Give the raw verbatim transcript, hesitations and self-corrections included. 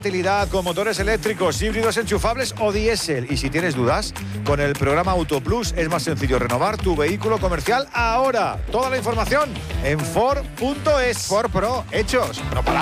Utilidad con motores eléctricos, híbridos enchufables o diésel. Y si tienes dudas, con el programa Autoplus es más sencillo renovar tu vehículo comercial ahora. Toda la información en Ford punto es. Ford Pro, hechos, no palabras.